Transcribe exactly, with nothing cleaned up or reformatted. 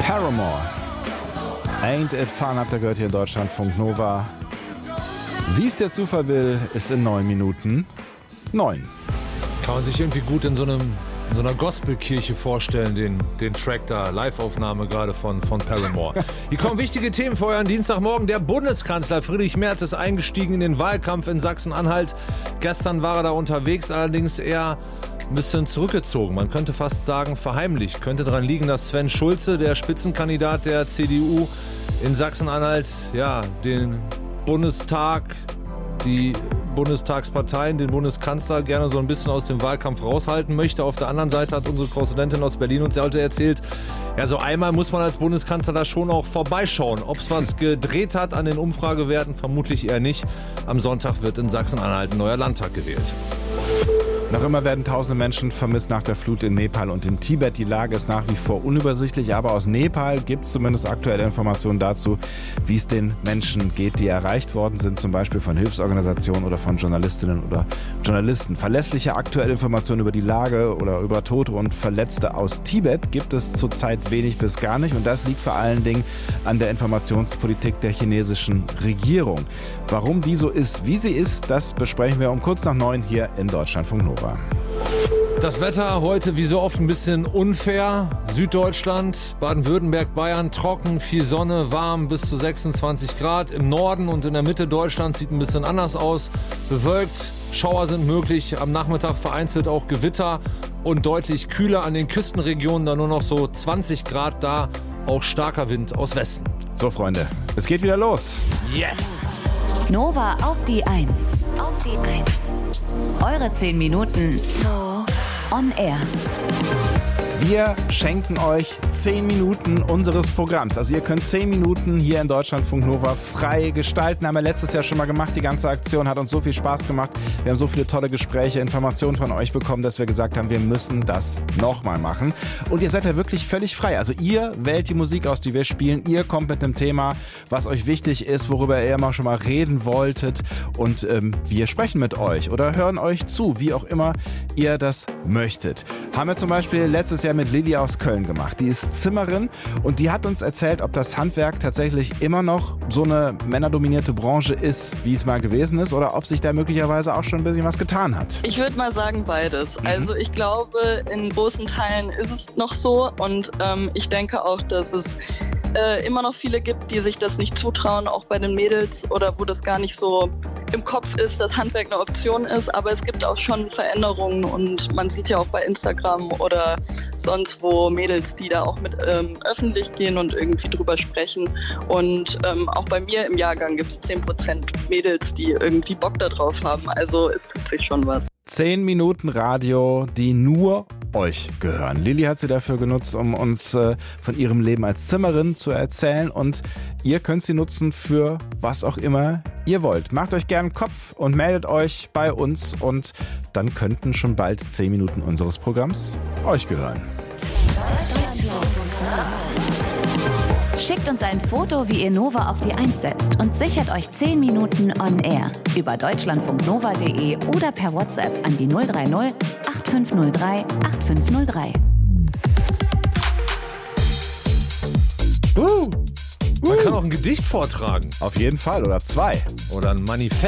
Paramore. Ain't It Fun habt ihr gehört hier in Deutschlandfunk Nova. Wie es der Zufall will, ist in neun Minuten neun. Kann man sich irgendwie gut in so einem in so einer Gospelkirche vorstellen, den, den Track da, Live-Aufnahme gerade von, von Paramore. Hier kommen wichtige Themen für euren Dienstagmorgen. Der Bundeskanzler Friedrich Merz ist eingestiegen in den Wahlkampf in Sachsen-Anhalt. Gestern war er da unterwegs, allerdings eher ein bisschen zurückgezogen. Man könnte fast sagen verheimlicht. Könnte daran liegen, dass Sven Schulze, der Spitzenkandidat der C D U in Sachsen-Anhalt, ja, den Bundestag, die Bundestagsparteien, den Bundeskanzler gerne so ein bisschen aus dem Wahlkampf raushalten möchte. Auf der anderen Seite hat unsere Korrespondentin aus Berlin uns ja heute erzählt, ja, so einmal muss man als Bundeskanzler da schon auch vorbeischauen. Ob es was gedreht hat an den Umfragewerten, vermutlich eher nicht. Am Sonntag wird in Sachsen-Anhalt ein neuer Landtag gewählt. Noch immer werden tausende Menschen vermisst nach der Flut in Nepal und in Tibet. Die Lage ist nach wie vor unübersichtlich, aber aus Nepal gibt es zumindest aktuelle Informationen dazu, wie es den Menschen geht, die erreicht worden sind, zum Beispiel von Hilfsorganisationen oder von Journalistinnen oder Journalisten. Verlässliche aktuelle Informationen über die Lage oder über Tote und Verletzte aus Tibet gibt es zurzeit wenig bis gar nicht, und das liegt vor allen Dingen an der Informationspolitik der chinesischen Regierung. Warum die so ist, wie sie ist, das besprechen wir um kurz nach neun hier in Deutschlandfunk Nova. Das Wetter heute wie so oft ein bisschen unfair. Süddeutschland, Baden-Württemberg, Bayern trocken, viel Sonne, warm bis zu sechsundzwanzig Grad. Im Norden und in der Mitte Deutschlands sieht ein bisschen anders aus. Bewölkt, Schauer sind möglich, am Nachmittag vereinzelt auch Gewitter und deutlich kühler an den Küstenregionen, da nur noch so zwanzig Grad, da auch starker Wind aus Westen. So Freunde, es geht wieder los. Yes! Nova auf die Eins. Auf die Eins. Eure zehn Minuten on air. Wir schenken euch zehn Minuten unseres Programms. Also ihr könnt zehn Minuten hier in Deutschlandfunk Nova frei gestalten. Haben wir letztes Jahr schon mal gemacht. Die ganze Aktion hat uns so viel Spaß gemacht. Wir haben so viele tolle Gespräche, Informationen von euch bekommen, dass wir gesagt haben, wir müssen das nochmal machen. Und ihr seid ja wirklich völlig frei. Also ihr wählt die Musik aus, die wir spielen. Ihr kommt mit einem Thema, was euch wichtig ist, worüber ihr immer schon mal reden wolltet. Und ähm, wir sprechen mit euch oder hören euch zu, wie auch immer ihr das möchtet. Haben wir zum Beispiel letztes Jahr mit Lilly aus Köln gemacht. Die ist Zimmerin und die hat uns erzählt, ob das Handwerk tatsächlich immer noch so eine männerdominierte Branche ist, wie es mal gewesen ist, oder ob sich da möglicherweise auch schon ein bisschen was getan hat. Ich würde mal sagen beides. Mhm. Also ich glaube, in großen Teilen ist es noch so, und ähm, ich denke auch, dass es äh, immer noch viele gibt, die sich das nicht zutrauen, auch bei den Mädels, oder wo das gar nicht so im Kopf ist, dass Handwerk eine Option ist. Aber es gibt auch schon Veränderungen, und man sieht ja auch bei Instagram oder sonst wo Mädels, die da auch mit ähm, öffentlich gehen und irgendwie drüber sprechen. Und ähm, auch bei mir im Jahrgang gibt es zehn Prozent Mädels, die irgendwie Bock da drauf haben. Also es tut sich schon was. Zehn Minuten Radio, die nur euch gehören. Lilly hat sie dafür genutzt, um uns äh, von ihrem Leben als Zimmerin zu erzählen, und ihr könnt sie nutzen für was auch immer ihr wollt. Macht euch gern einen Kopf und meldet euch bei uns, und dann könnten schon bald zehn Minuten unseres Programms euch gehören. Schickt uns ein Foto, wie ihr Nova auf die Eins setzt, und sichert euch zehn Minuten on air über deutschlandfunknova punkt de oder per WhatsApp an die null drei null acht fünf null drei acht fünf null drei. Uh, man kann auch ein Gedicht vortragen. Auf jeden Fall, oder zwei. Oder ein Manifest.